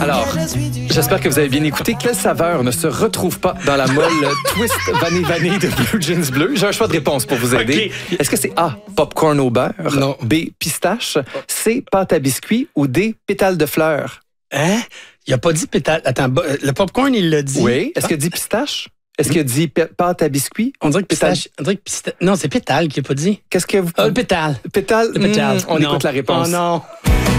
Alors, j'espère que vous avez bien écouté. Quelle saveur ne se retrouve pas dans la molle Twist Vanille de Blue Jeans Bleu? J'ai un choix de réponse pour vous aider. Okay. Est-ce que c'est A, popcorn au beurre? Non. B, pistache? C, pâte à biscuits? Ou D, pétales de fleurs? Hein? Il a pas dit pétale. Attends, le popcorn, il l'a dit. Oui. Est-ce qu'il a dit pistache? Est-ce qu'il a dit pâte à biscuits? On dirait que pistache. On dirait que pistache. Non, c'est pétale qu'il a pas dit. Qu'est-ce que vous... Le pétale. Pétale? Le pétale. On Non. écoute la réponse. Oh non.